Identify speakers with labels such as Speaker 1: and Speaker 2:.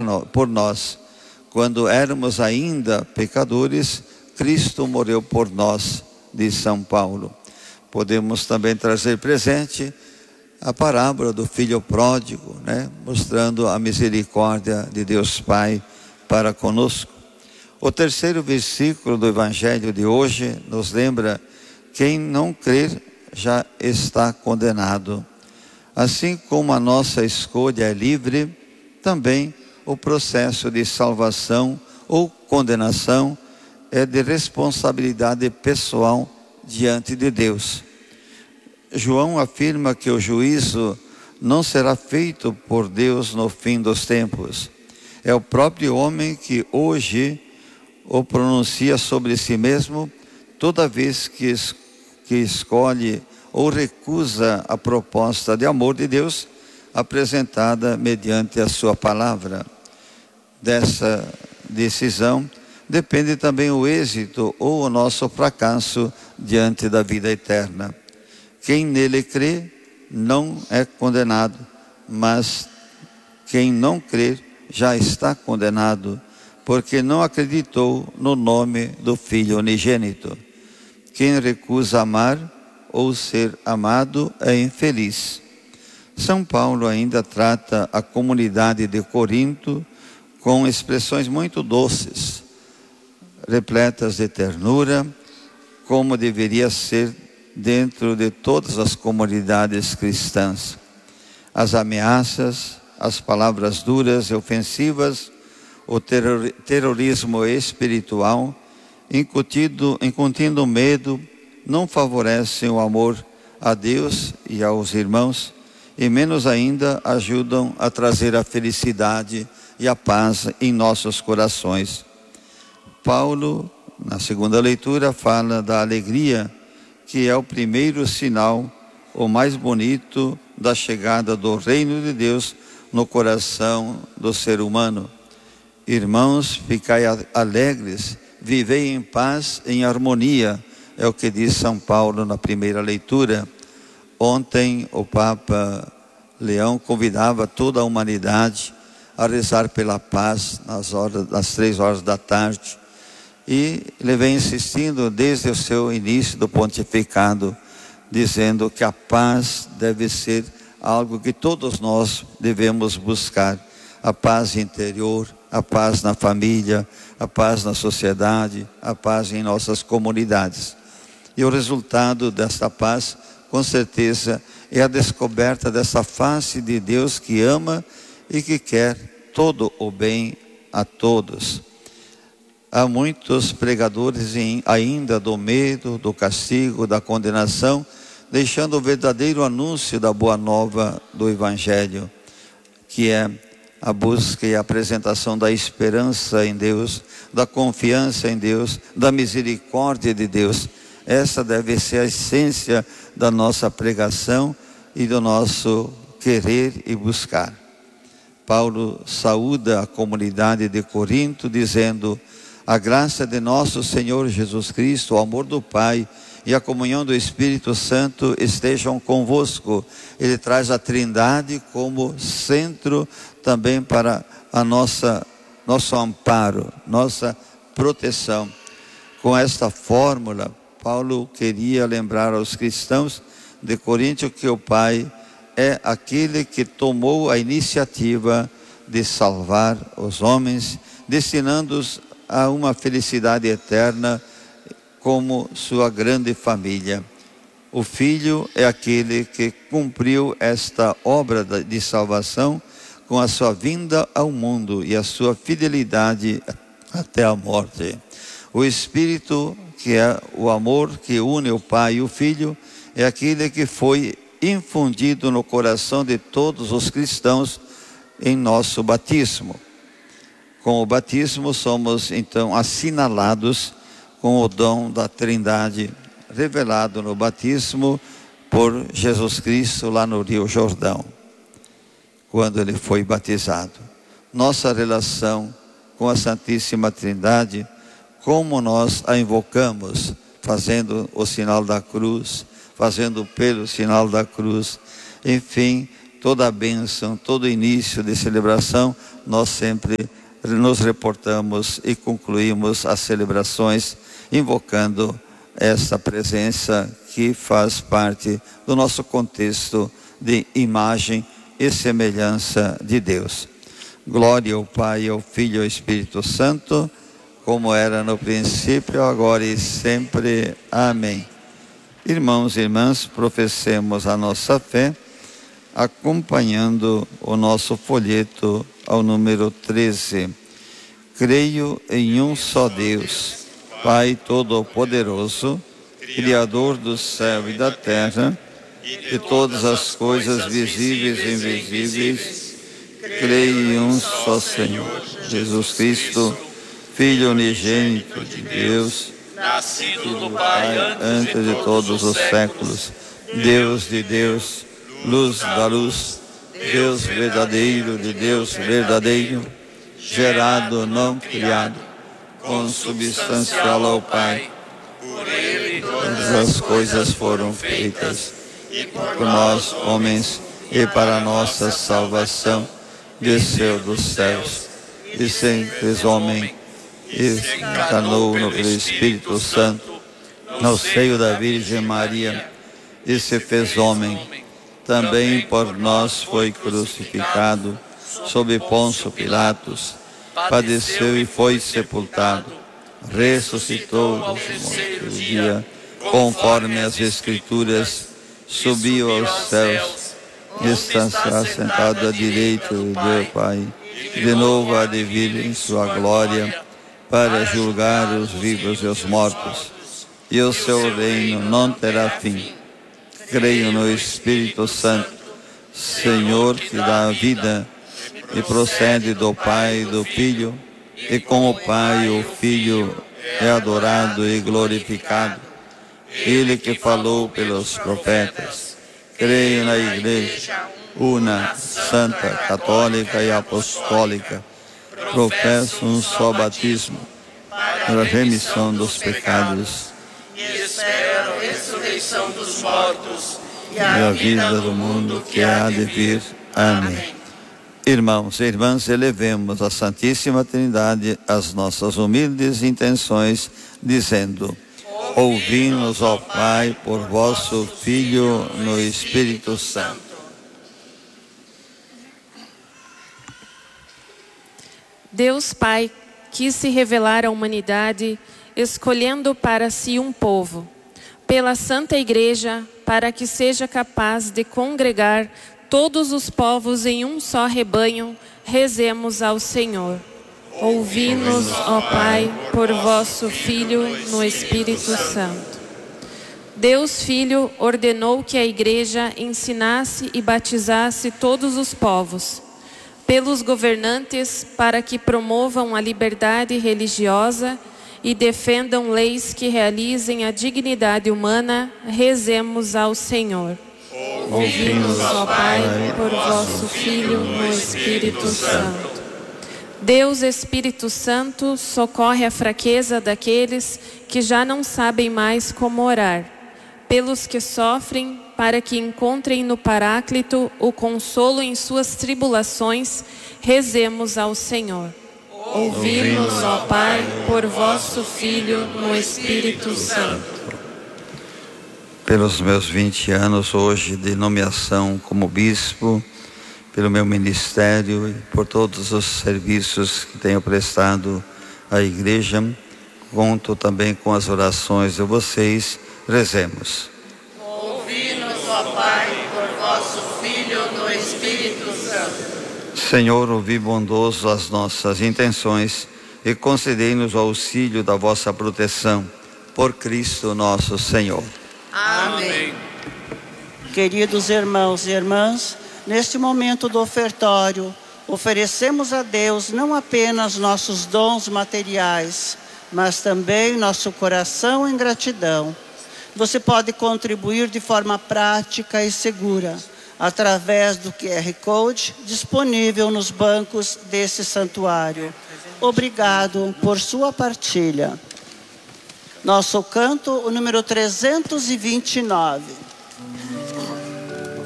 Speaker 1: por nós. Quando éramos ainda pecadores, Cristo morreu por nós, diz São Paulo. Podemos também trazer presente a parábola do filho pródigo, mostrando a misericórdia de Deus Pai para conosco. O terceiro versículo do Evangelho de hoje nos lembra: quem não crer já está condenado. Assim como a nossa escolha é livre, também o processo de salvação ou condenação é de responsabilidade pessoal diante de Deus. João afirma que o juízo não será feito por Deus no fim dos tempos. É o próprio homem que hoje o pronuncia sobre si mesmo toda vez que escolhe ou recusa a proposta de amor de Deus apresentada mediante a sua palavra. Dessa decisão depende também o êxito ou o nosso fracasso diante da vida eterna. Quem nele crê não é condenado, mas quem não crê já está condenado, porque não acreditou no nome do Filho unigênito. Quem recusa amar ou ser amado é infeliz. São Paulo ainda trata a comunidade de Corinto com expressões muito doces, repletas de ternura, como deveria ser dentro de todas as comunidades cristãs. As ameaças, as palavras duras e ofensivas, o terrorismo espiritual, incutindo medo, não favorecem o amor a Deus e aos irmãos, e menos ainda ajudam a trazer a felicidade e a paz em nossos corações. Paulo, na segunda leitura, fala da alegria, que é o primeiro sinal, o mais bonito, da chegada do reino de Deus no coração do ser humano. Irmãos, ficai alegres, vivei em paz, em harmonia, é o que diz São Paulo na primeira leitura. Ontem o Papa Leão convidava toda a humanidade a rezar pela paz nas 3 horas da tarde. E ele vem insistindo desde o seu início do pontificado, dizendo que a paz deve ser algo que todos nós devemos buscar. A paz interior, a paz na família, a paz na sociedade, a paz em nossas comunidades. E o resultado desta paz, com certeza, é a descoberta dessa face de Deus que ama e que quer todo o bem a todos. Há muitos pregadores ainda do medo, do castigo, da condenação, deixando o verdadeiro anúncio da boa nova do Evangelho, que é a busca e a apresentação da esperança em Deus, da confiança em Deus, da misericórdia de Deus. Essa deve ser a essência da nossa pregação e do nosso querer e buscar. Paulo saúda a comunidade de Corinto dizendo: a graça de nosso Senhor Jesus Cristo, o amor do Pai e a comunhão do Espírito Santo estejam convosco. Ele traz a Trindade como centro também para nosso amparo, nossa proteção. Com esta fórmula, Paulo queria lembrar aos cristãos de Corinto que o Pai é aquele que tomou a iniciativa de salvar os homens, destinando-os a uma felicidade eterna como sua grande família. O Filho é aquele que cumpriu esta obra de salvação com a sua vinda ao mundo e a sua fidelidade até a morte. O Espírito, que é o amor que une o Pai e o Filho, é aquele que foi infundido no coração de todos os cristãos em nosso batismo. Com o batismo somos então assinalados com o dom da Trindade revelado no batismo por Jesus Cristo lá no Rio Jordão, quando ele foi batizado. Nossa relação com a Santíssima Trindade, como nós a invocamos, fazendo o sinal da cruz, fazendo pelo sinal da cruz, enfim, toda a bênção, todo início de celebração, nós sempre nos reportamos e concluímos as celebrações invocando esta presença que faz parte do nosso contexto de imagem e semelhança de Deus. Glória ao Pai, ao Filho e ao Espírito Santo, como era no princípio, agora e sempre. Amém. Irmãos e irmãs, professemos a nossa fé, acompanhando o nosso folheto ao número 13. Creio em um só Deus, Pai Todo-Poderoso, Criador do céu e da terra, de todas as coisas visíveis e invisíveis. Creio em um só Senhor, Jesus Cristo, Filho unigênito de Deus, nascido do Pai antes de todos os séculos, Deus de Deus, luz da luz, Deus verdadeiro de Deus verdadeiro, gerado, não criado, consubstancial ao Pai. Por Ele todas as coisas foram feitas, e por nós, homens, e para nossa salvação, desceu dos céus, e sem fez homem, e se encarnou pelo Espírito Santo, no seio da Virgem Maria, e se fez homem. Também por nós foi crucificado, sob Pôncio Pilatos, padeceu e foi sepultado, ressuscitou do terceiro dia, conforme as Escrituras, subiu aos céus, está sentado à direita de Deus Pai, de novo há de vir em sua glória, para julgar os vivos e os mortos, e o seu reino não terá fim. Creio no Espírito Santo, Senhor que dá a vida, e procede do Pai e do Filho, e com o Pai e o Filho é adorado e glorificado. Ele que falou pelos profetas. Creio na Igreja, una, santa, católica e apostólica. Professo um só batismo, para a remissão dos pecados. E espero a ressurreição dos mortos e a vida do mundo que há de vir. Amém. Irmãos e irmãs, elevemos à Santíssima Trindade as nossas humildes intenções, dizendo: ouvi-nos, ó Pai, por vosso Filho no Espírito Santo.
Speaker 2: Deus Pai quis se revelar à humanidade, escolhendo para si um povo, pela Santa Igreja, para que seja capaz de congregar todos os povos em um só rebanho. Rezemos ao Senhor. Ouvi-nos, ó Pai, por vosso Filho no Espírito Santo. Deus Filho ordenou que a Igreja ensinasse e batizasse todos os povos, pelos governantes, para que promovam a liberdade religiosa e defendam leis que realizem a dignidade humana. Rezemos ao Senhor. Ouvi-nos, ó Pai, por vosso Filho no Espírito Santo. Deus Espírito Santo, socorre a fraqueza daqueles que já não sabem mais como orar, pelos que sofrem, para que encontrem no Paráclito o consolo em suas tribulações. Rezemos ao Senhor. Ouvi-nos, ó Pai, por vosso Filho no Espírito Santo.
Speaker 1: Pelos meus 20 anos hoje de nomeação como bispo, pelo meu ministério e por todos os serviços que tenho prestado à Igreja, conto também com as orações de vocês. Rezemos.
Speaker 3: Ouvi-nos, ó Pai, por vosso Filho no Espírito Santo.
Speaker 1: Senhor, ouvi bondoso as nossas intenções e concedei-nos o auxílio da vossa proteção. Por Cristo nosso Senhor.
Speaker 3: Amém.
Speaker 4: Queridos irmãos e irmãs, neste momento do ofertório, oferecemos a Deus não apenas nossos dons materiais, mas também nosso coração em gratidão. Você pode contribuir de forma prática e segura, através do QR Code disponível nos bancos desse santuário. Obrigado por sua partilha. Nosso canto, o número 329.